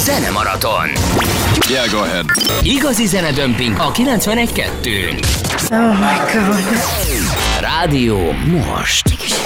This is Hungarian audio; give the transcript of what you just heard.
Zenemaraton. Yeah, go ahead. Igazi zenedömping a 91.2-n. Oh my God. Rádió most.